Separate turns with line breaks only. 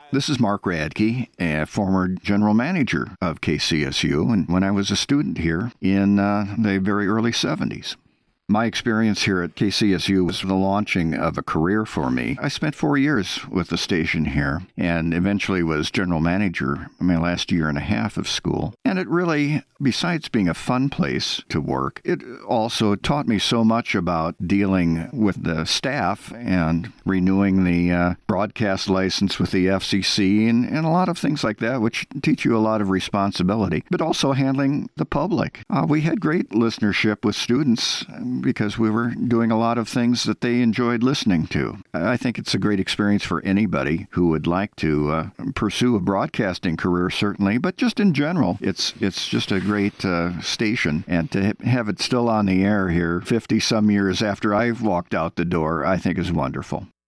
This is Mark Radke, a former general manager of KCSU, and when I was a student here in the very early 70s. My experience here at KCSU was the launching of a career for me. I spent 4 years with the station here and eventually was general manager my last year and a half of school. And it really, besides being a fun place to work, it also taught me so much about dealing with the staff and renewing the broadcast license with the FCC and a lot of things like that, which teach you a lot of responsibility, but also handling the public. We had great listenership with students because we were doing a lot of things that they enjoyed listening to. I think it's a great experience for anybody who would like to pursue a broadcasting career, certainly, but just in general, it's just a great station. And to have it still on the air here 50-some years after I've walked out the door, I think is wonderful.